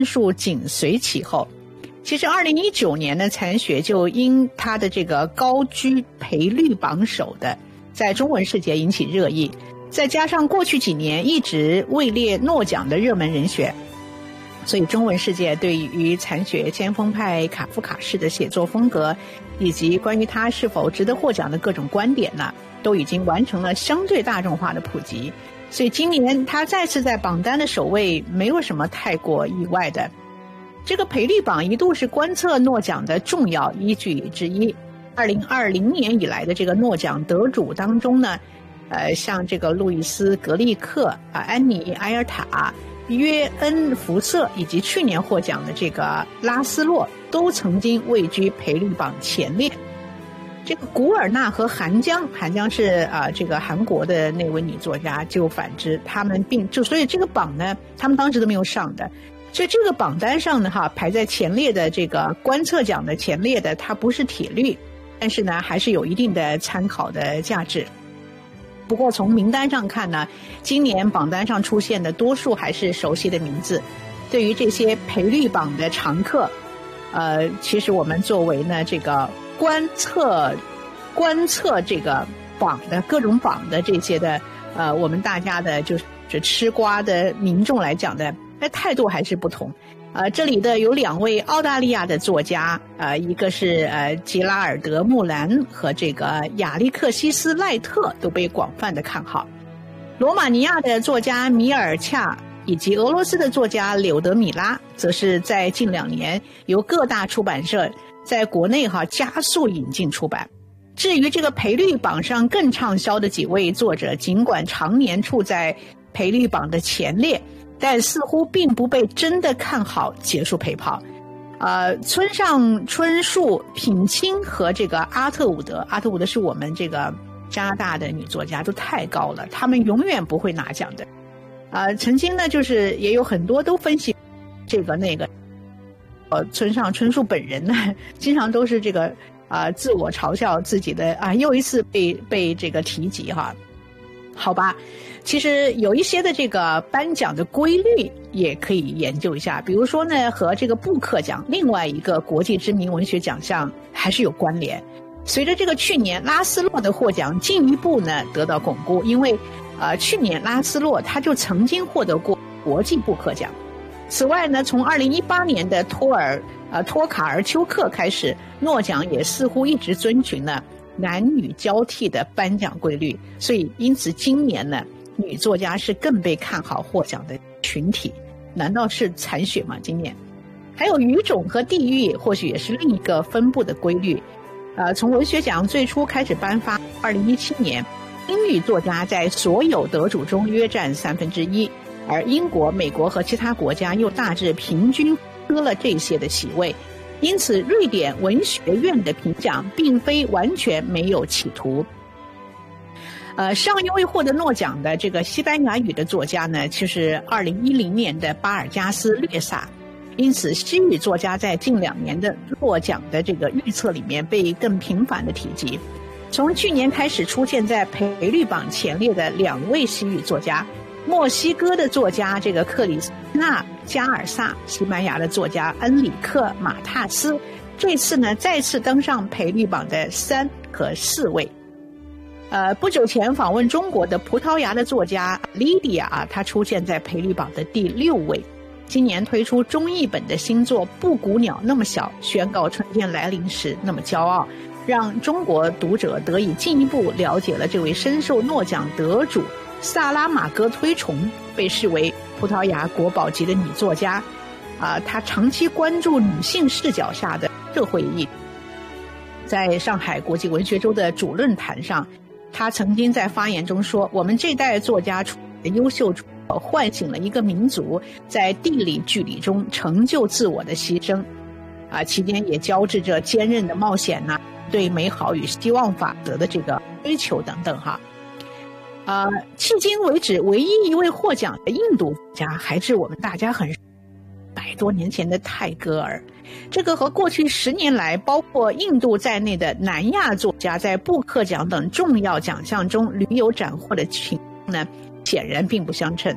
数紧随其后。其实2019年呢，残雪就因他的这个高居赔率榜首的，在中文世界引起热议，再加上过去几年一直位列诺奖的热门人选，所以中文世界对于残雪先锋派卡夫卡式的写作风格，以及关于他是否值得获奖的各种观点呢，都已经完成了相对大众化的普及。所以今年他再次在榜单的首位，没有什么太过意外的。这个赔率榜一度是观测诺奖的重要依据之一。2020年以来的这个诺奖得主当中呢，像这个路易斯·格利克、安妮·埃尔塔、约恩·福瑟以及去年获奖的这个拉斯洛，都曾经位居赔率榜前列。这个古尔纳和韩江是这个韩国的那位女作家，就反之，他们所以这个榜呢，他们当时都没有上的。所以这个榜单上呢，排在前列的这个观测奖的前列的，它不是铁律，但是呢，还是有一定的参考的价值。不过从名单上看呢，今年榜单上出现的多数还是熟悉的名字。对于这些赔率榜的常客，其实我们作为呢这个观测这个榜的各种榜的这些的我们大家的就是吃瓜的民众来讲的，态度还是不同。这里的有2位澳大利亚的作家，一个是吉拉尔德·穆兰和这个亚历克西斯·赖特，都被广泛的看好。罗马尼亚的作家米尔恰以及俄罗斯的作家柳德米拉，则是在近2年由各大出版社在国内加速引进出版。至于这个赔率榜上更畅销的几位作者，尽管常年处在赔率榜的前列，但似乎并不被真的看好结束陪跑。村上春树、品清和这个阿特伍德是我们这个加拿大的女作家，都太高了，她们永远不会拿奖的。曾经呢，就是也有很多都分析这个那个，村上春树本人呢，经常都是这个自我嘲笑自己的又一次被这个提及哈。好吧，其实有一些的这个颁奖的规律也可以研究一下，比如说呢，和这个布克奖另外一个国际知名文学奖项还是有关联。随着这个去年拉斯洛的获奖进一步呢得到巩固，因为去年拉斯洛他就曾经获得过国际布克奖。此外呢，从2018年的托卡尔丘克开始，诺奖也似乎一直遵循了男女交替的颁奖规律，所以因此今年呢，女作家是更被看好获奖的群体。难道是残雪吗？今年还有语种和地域，或许也是另一个分布的规律。从文学奖最初开始颁发，2017年英语作家在所有得主中约占1/3，而英国、美国和其他国家又大致平均得了这些的席位。因此瑞典文学院的评奖并非完全没有企图。上一位获得诺奖的这个西班牙语的作家呢，就是2010年的巴尔加斯略萨。因此西语作家在近2年的诺奖的这个预测里面被更频繁的提及。从去年开始出现在赔率榜前列的2位西语作家，墨西哥的作家这个克里斯纳加尔萨，西班牙的作家恩里克马塔斯，这次呢再次登上赔率榜的3和4位。不久前访问中国的葡萄牙的作家莉迪亚，她出现在赔率榜的第6位。今年推出中译本的新作《布谷鸟那么小》，宣告春天来临时那么骄傲，让中国读者得以进一步了解了这位深受诺奖得主萨拉玛戈推崇，被视为葡萄牙国宝级的女作家。她长期关注女性视角下的社会议题。在上海国际文学周的主论坛上，她曾经在发言中说，我们这代作家的优秀唤醒了一个民族在地理距离中成就自我的牺牲。期间也交织着坚韧的冒险对美好与希望法则的这个追求等等哈。迄今为止唯一一位获奖的印度作家还是我们大家很100多年前的泰戈尔。这个和过去10年来包括印度在内的南亚作家在布克奖等重要奖项中屡有斩获的情况呢，显然并不相称。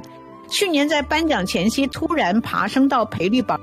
去年在颁奖前夕突然爬升到赔率榜